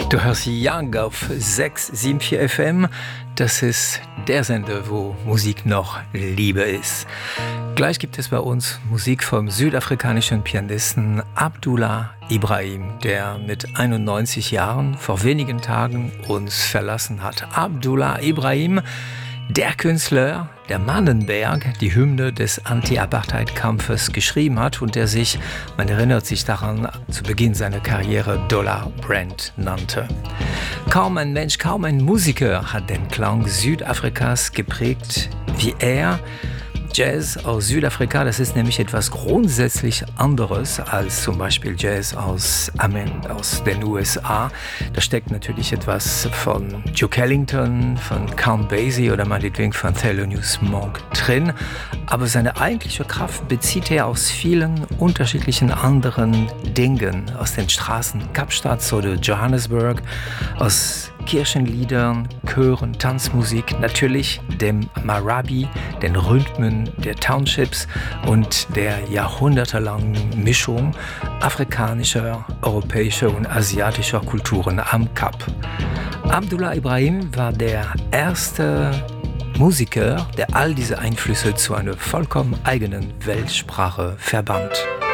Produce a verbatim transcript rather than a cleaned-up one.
Du hörst Young auf sechs sieben vier F M. Das ist der Sender, wo Musik noch Liebe ist. Gleich gibt es bei uns Musik vom südafrikanischen Pianisten Abdullah Ibrahim, der mit einundneunzig Jahren vor wenigen Tagen uns verlassen hat. Abdullah Ibrahim, der Künstler, der Mannenberg, die Hymne des Anti-Apartheid-Kampfes geschrieben hat und der sich, man erinnert sich daran, zu Beginn seiner Karriere Dollar Brand nannte. Kaum ein Mensch, kaum ein Musiker hat den Klang Südafrikas geprägt wie er. Jazz aus Südafrika, das ist nämlich etwas grundsätzlich anderes als zum Beispiel Jazz aus, aus den U S A. Da steckt natürlich etwas von Duke Ellington, von Count Basie oder meinetwegen von Thelonious Monk drin. Aber seine eigentliche Kraft bezieht er aus vielen unterschiedlichen anderen Dingen. Aus den Straßen Kapstadts oder Johannesburg, aus Kirchenliedern, Chören, Tanzmusik, natürlich dem Marabi, den Rhythmen der Townships und der jahrhundertelangen Mischung afrikanischer, europäischer und asiatischer Kulturen am Kap. Abdullah Ibrahim war der erste Musiker, der all diese Einflüsse zu einer vollkommen eigenen Weltsprache verband.